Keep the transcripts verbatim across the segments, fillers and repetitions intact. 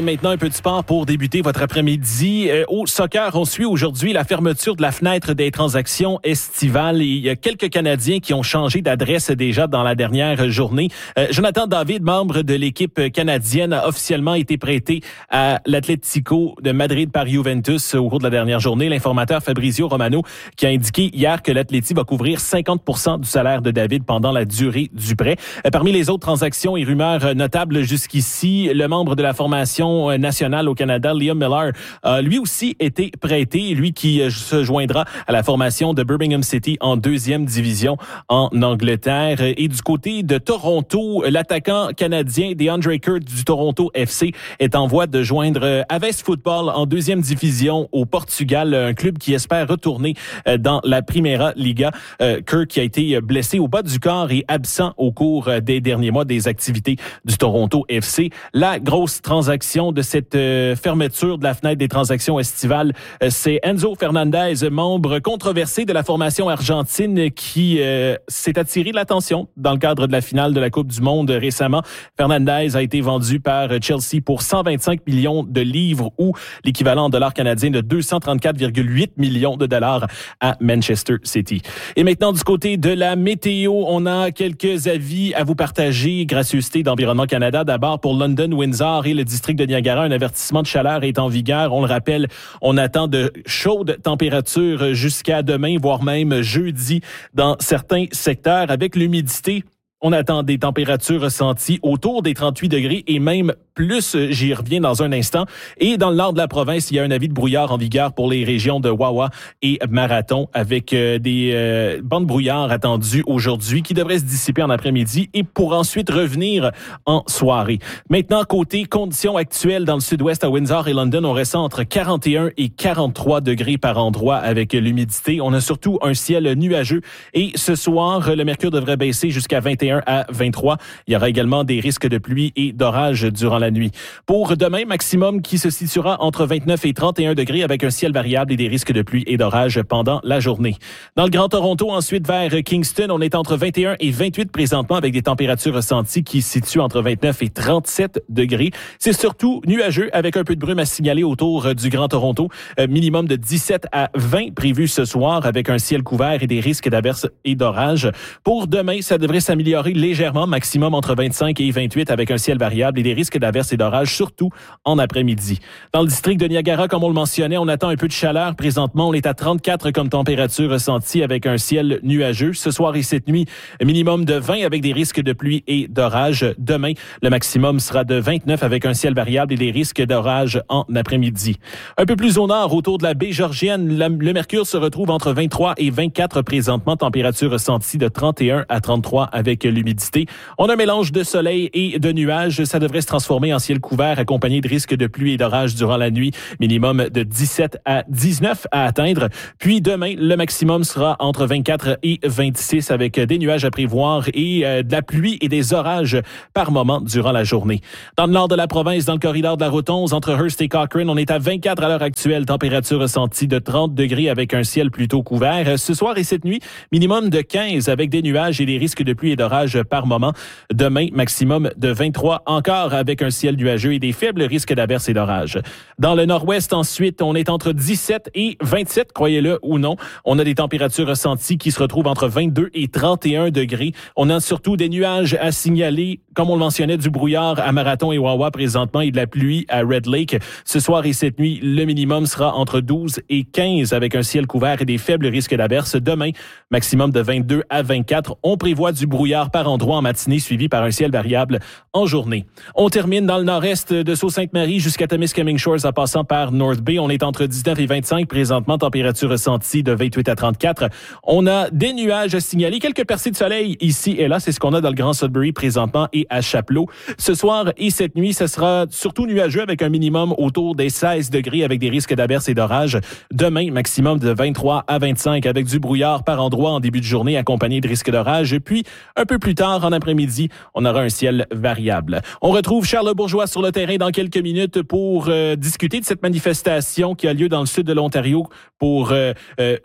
maintenant un peu de sport pour débuter votre après-midi. Euh, au soccer, on suit aujourd'hui la fermeture de la fenêtre des transactions estivales. Il y a quelques Canadiens qui ont changé d'adresse déjà dans la dernière journée. Euh, Jonathan David, membre de l'équipe canadienne, a officiellement été prêté à l'Atlético de Madrid par Juventus au cours de la dernière journée. L'informateur Fabrizio Romano qui a indiqué hier que l'Atleti va couvrir cinquante pour cent du salaire de David pendant la durée du prêt. Euh, parmi les autres transactions et rumeurs notables jusqu'ici, le membre de la formation nationale au Canada, Liam Miller, a lui aussi été prêté, lui qui se joindra à la formation de Birmingham City en deuxième division en Angleterre. Et du côté de Toronto, l'attaquant canadien DeAndre Kurt du Toronto F C est en voie de joindre Aves Football en deuxième division au Portugal, un club qui espère retourner dans la Primeira Liga. Kurt qui a été blessé au bas du corps et absent au cours des derniers mois des activités du Toronto F C. La grosse transaction de cette euh, fermeture de la fenêtre des transactions estivales, euh, c'est Enzo Fernandez, membre controversé de la formation argentine qui euh, s'est attiré l'attention dans le cadre de la finale de la Coupe du Monde récemment. Fernandez a été vendu par Chelsea pour cent vingt-cinq millions de livres ou l'équivalent en dollars canadiens de deux cent trente-quatre virgule huit millions de dollars à Manchester City. Et maintenant, du côté de la météo, on a quelques avis à vous partager. Gracieuseté d'Environnement Canada. D'abord, pour London, Windsor et le district de Niagara, un avertissement de chaleur est en vigueur. On le rappelle, on attend de chaudes températures jusqu'à demain, voire même jeudi dans certains secteurs. Avec l'humidité, on attend des températures ressenties autour des trente-huit degrés et même plus, j'y reviens dans un instant. Et dans le nord de la province, il y a un avis de brouillard en vigueur pour les régions de Wawa et Marathon avec euh, des euh, bandes brouillard attendues aujourd'hui qui devraient se dissiper en après-midi et pour ensuite revenir en soirée. Maintenant, côté conditions actuelles dans le sud-ouest à Windsor et London, on ressent entre quarante et un et quarante-trois degrés par endroit avec l'humidité. On a surtout un ciel nuageux et ce soir, le mercure devrait baisser jusqu'à vingt et un à vingt-trois. Il y aura également des risques de pluie et d'orage durant la nuit. Pour demain, maximum qui se situera entre vingt-neuf et trente et un degrés avec un ciel variable et des risques de pluie et d'orage pendant la journée. Dans le Grand Toronto, ensuite vers Kingston, on est entre vingt et un et vingt-huit présentement avec des températures ressenties qui se situent entre vingt-neuf et trente-sept degrés. C'est surtout nuageux avec un peu de brume à signaler autour du Grand Toronto. Euh, minimum de dix-sept à vingt prévu ce soir avec un ciel couvert et des risques d'averses et d'orage. Pour demain, ça devrait s'améliorer légèrement, maximum entre vingt-cinq et vingt-huit avec un ciel variable et des risques d'averses et d'orage, surtout en après-midi. Dans le district de Niagara, comme on le mentionnait, on attend un peu de chaleur. Présentement, on est à trente-quatre comme température ressentie avec un ciel nuageux. Ce soir et cette nuit, minimum de vingt avec des risques de pluie et d'orage. Demain, le maximum sera de vingt-neuf avec un ciel variable et des risques d'orage en après-midi. Un peu plus au nord, autour de la baie Georgienne, la, le mercure se retrouve entre vingt-trois et vingt-quatre présentement. Température ressentie de trente et un à trente-trois avec l'humidité. On a un mélange de soleil et de nuages. Ça devrait se transformer en ciel couvert accompagné de risques de pluie et d'orage durant la nuit. Minimum de dix-sept à dix-neuf à atteindre. Puis demain, le maximum sera entre vingt-quatre et vingt-six avec des nuages à prévoir et euh, de la pluie et des orages par moment durant la journée. Dans le nord de la province, dans le corridor de la Route onze, entre Hearst et Cochrane, on est à vingt-quatre à l'heure actuelle. Température ressentie de trente degrés avec un ciel plutôt couvert. Ce soir et cette nuit, minimum de quinze avec des nuages et des risques de pluie et d'orage par moment. Demain, maximum de vingt-trois encore avec un ciel nuageux et des faibles risques d'averses et d'orage. Dans le nord-ouest, ensuite, on est entre dix-sept et vingt-sept, croyez-le ou non. On a des températures ressenties qui se retrouvent entre vingt-deux et trente et un degrés. On a surtout des nuages à signaler, comme on le mentionnait, du brouillard à Marathon et Wawa présentement et de la pluie à Red Lake. Ce soir et cette nuit, le minimum sera entre douze et quinze avec un ciel couvert et des faibles risques d'averses. Demain, maximum de vingt-deux à vingt-quatre. On prévoit du brouillard par endroit en matinée suivi par un ciel variable en journée. On termine dans le nord-est de Sault-Sainte-Marie jusqu'à Temiskaming Shores en passant par North Bay. On est entre dix-neuf et vingt-cinq présentement, température ressentie de vingt-huit à trente-quatre. On a des nuages à signaler, quelques percées de soleil ici et là. C'est ce qu'on a dans le Grand Sudbury présentement et à Chapleau. Ce soir et cette nuit, ce sera surtout nuageux avec un minimum autour des seize degrés avec des risques d'averses et d'orage. Demain, maximum de vingt-trois à vingt-cinq avec du brouillard par endroit en début de journée accompagné de risques d'orage. Et puis, un peu plus tard en après-midi, on aura un ciel variable. On retrouve Charles Bourgeois sur le terrain dans quelques minutes pour euh, discuter de cette manifestation qui a lieu dans le sud de l'Ontario pour euh, euh,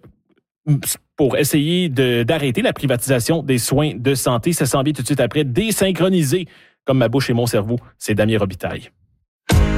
pour essayer de, d'arrêter la privatisation des soins de santé. Ça s'en vient tout de suite après. Désynchroniser comme ma bouche et mon cerveau. C'est Damien Robitaille.